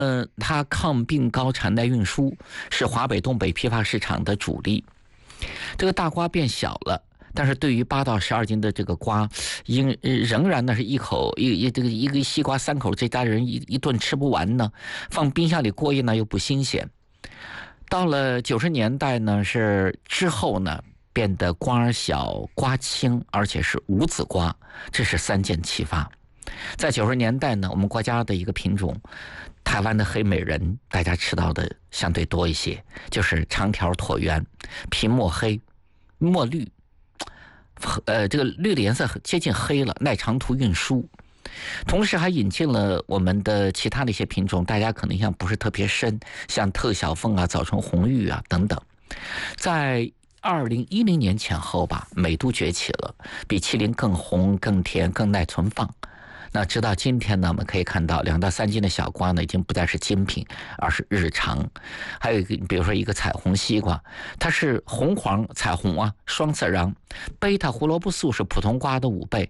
它抗病高产耐运输，是华北、东北批发市场的主力。这个大瓜变小了，但是对于8到12斤的这个瓜，仍然呢是一个西瓜3口，这家人一顿吃不完呢。放冰箱里过夜呢又不新鲜。到了90年代呢，是之后呢变得瓜小瓜轻，而且是无籽瓜，这是3件齐发。在90年代呢，我们国家的一个品种，台湾的黑美人，大家吃到的相对多一些，就是长条椭圆，皮墨黑，墨绿，这个绿的颜色接近黑了，耐长途运输。同时还引进了我们的其他的一些品种，大家可能印象不是特别深，像特小凤啊、早春红玉啊等等。在2010年前后吧，美都崛起了，比麒麟更红、更甜、更耐存放。那直到今天呢，我们可以看到2到3斤的小瓜呢，已经不再是精品，而是日常。还有一个，比如说一个彩虹西瓜，它是红黄彩虹啊，双色瓤，贝塔胡萝卜素是普通瓜的5倍，